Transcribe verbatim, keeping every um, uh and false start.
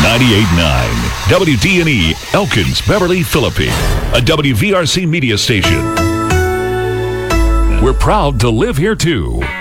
ninety-eight point nine W D N E, Elkins, Beverly, Philippine. A W V R C media station. We're proud to live here too.